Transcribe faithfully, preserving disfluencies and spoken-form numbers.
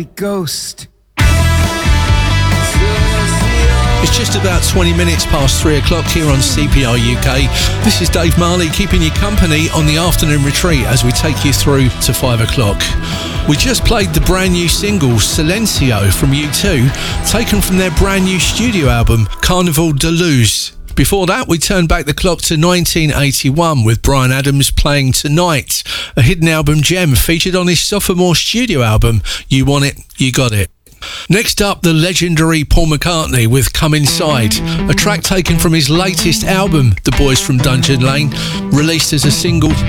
ugly ghost. It's just about twenty minutes past three o'clock here on C P R U K. This is Dave Marley keeping you company on the afternoon retreat as we take you through to five o'clock. We just played the brand new single Silencio from U two, taken from their brand new studio album Carnival de Luz. Before that, we turned back the clock to nineteen eighty-one with Bryan Adams playing Tonight, a hidden album gem featured on his sophomore studio album You Want It, You Got It. Next up, the legendary Paul McCartney with Come Inside, a track taken from his latest album, The Boys from Dungeon Lane, released as a single